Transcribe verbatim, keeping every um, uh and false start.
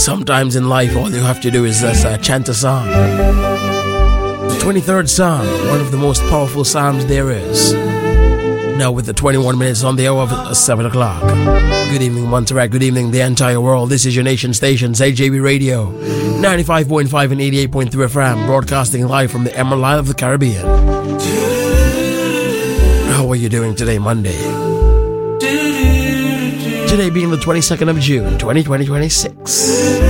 Sometimes in life, all you have to do is just uh, chant a psalm. The twenty-third Psalm, one of the most powerful psalms there is. Now with the twenty-one minutes on the hour of seven o'clock. Good evening, Montserrat. Good evening, the entire world. This is your nation station, A J B Radio, ninety-five point five and eighty-eight point three F M, broadcasting live from the Emerald Isle of the Caribbean. How are you doing today, Monday? Today being the twenty-second of June, twenty twenty-six.